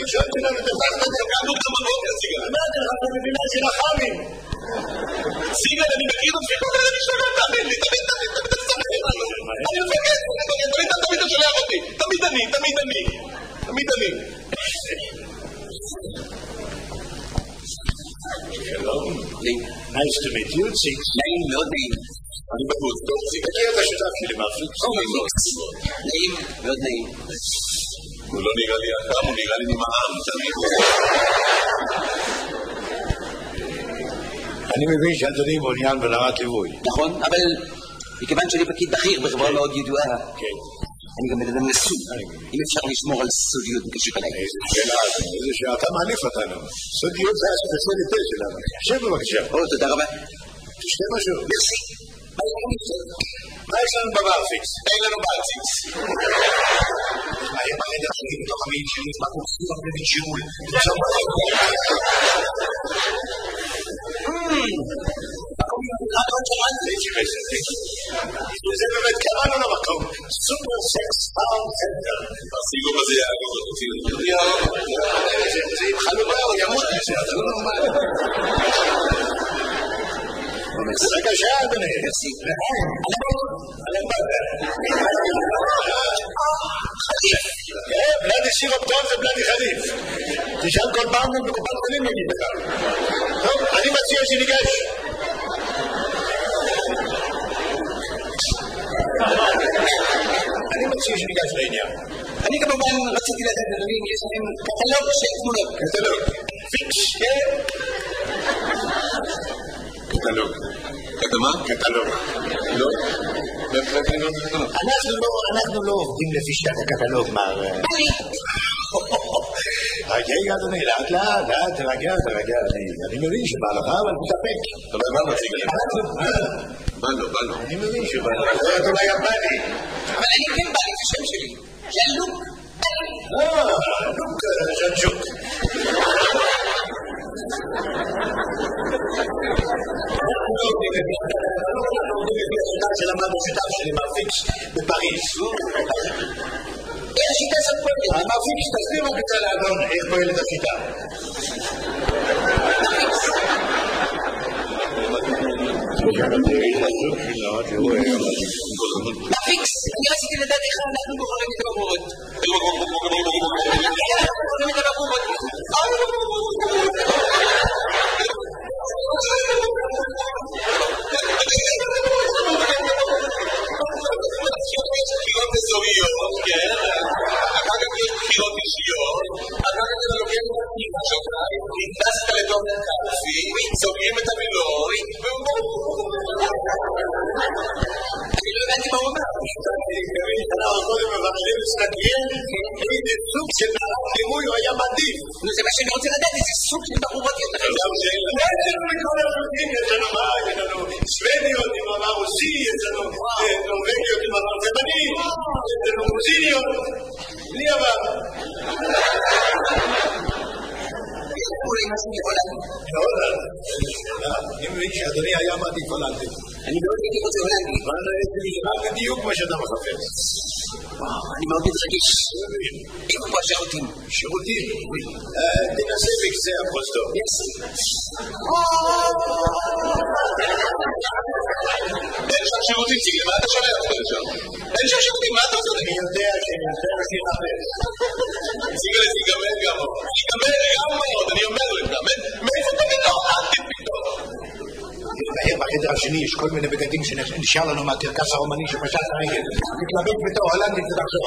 שואל שלנו, תפסת את הקענו גם בבוקר, סיגל. אמרתי לך, אתה מבינה של החמים. סיגל, אני מכיר אותך, אני שואל, תאמין לי, תמיד אני מפגד, תמיד אתה שולח אותי. תמיד אני. שלום. Nice to meet you, Six. נעים, מאוד נעים. אני בחוץ, טוב, סיגל. תכיר את השותף שלי, מרפיק. נעים, מאוד נעים. הוא לא נראה לי אדם, הוא נראה לי ממעם, תמיד. אני מבין שאדוני מעוניין ברמת ליווי. נכון, אבל מכיוון שאני פקיד בכיר בחברה מאוד ידועה, כן. אני גם מדבר נשוי. אם אפשר לשמור על סודיות בקשר אליי. איזה שאלה, איזה שאתה מעליף אותנו. סודיות זה הספציאליטה שלנו. שב בבקשה. תודה רבה. תשתה משהו. מרסי. מה יש לנו בברפיקס? אין לנו ברציקס. אני בחדר שלי בתוך המעיל שלי, מה קורסים הרבה בשיעול. זה באמת קראנו למקום סופר סקס סאונד סנטר. הסיגוב הזה יעגוב אותי. זה עם חלובה או ימות מזה, אתה לא נורמל. בבקשה אדוני. בלדי סירופטון זה בלדי חליף. תשאל כל פעם בקופת חולים נגיד לך. טוב, אני מציע שניגש. לעניין. אני כמובן רציתי לדעת, אדוני, אם יש לכם קטלוג של תמונות. קטלוג. פיקס. קטלוג. מה? קטלוג. לא. אנחנו לא עובדים לפי שיטת הקטלוג, מר... רגע, אדוני, לאט, תרגע. אני מבין שבא לך, אבל תתאפק. אתה לא הבא מציג לי. בא לו. אני מבין שבא לך. אתה לא היה בא לי. אבל אני כן בא לי, זה שם שלי. זה לוק. לוק ז'נג'וק. שלמדנו שיטה שלי מרפיקס בפריז. איך השיטה הזאת פועלת? המרפיקס תסביר מה קצה לאדון, איך פועלת השיטה. מרפיקס, אני רציתי לדעת איך אנחנו בוחרים את הבחורות. בחירות אזוריות, כן? אחר כך יש בחירות אישיות, אחר כך אתה לוקח את הפתיחה שלך, נכנסת לתוך קלפי, סוגרים את המילון, אני לא הבנתי מה הוא אומר. אנחנו קודם מבקשים להסתכל איזה סוג של חימוי הוא היה מעדיף. זה מה שאני רוצה לדעת, איזה סוג של בחורות יש לכם. יש לנו מה? יש לנו סוודיות עם עבר רוסי, יש לנו נורווגיות עם עבר גרמני, יש לנו רוסיניות, בלי עבר. אולי משהו מהולנד. אני מבין שאדוני היה מעדיף הולנדי. אני מאוד הייתי רוצה הולנדי. אבל בדיוק מה שאתה מחפש. אני מאוד מתרגש. איפה פה השירותים? שירותים? תנסה בקצה הפוסטור. אין שם שירותים, ציגל, מה אתה שומע אותך שם? אין שם שירותים, מה אתה עושה? אני יודע שאני מחפש. ציגל, תיגמר גם עוד. אני אומר לך. מאיפה אתה פתאום? בחדר השני יש כל מיני בגדים שנשאר לנו מהקרקס הרומני שפשט הרגל. מתלבט בתור הולנדית ותחזור.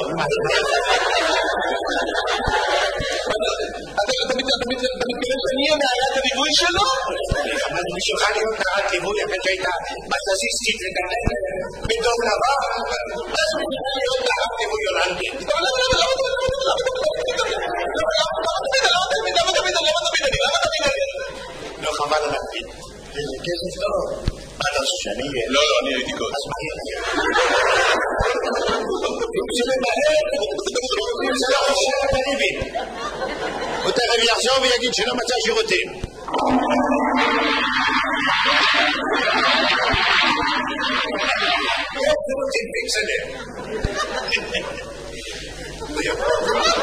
אתה מתכוון שאני אהיה נערת הליווי שלו? אבל בשבילך להיות נערת ליווי אחרי שהייתה בססיסטית וגננת בדום לבן. אז בשביל להיות נערת ליווי הולנדית. לא חבל על הפית. איזה כסף טוב. מה אתה עושה שאני... לא, אני הייתי קודם. אז מה יהיה? אם זה מהר, זה לא חושב בניבים. הוא תכף יחזור ויגיד שלא מצא שירותים. שירותים פיקסלר.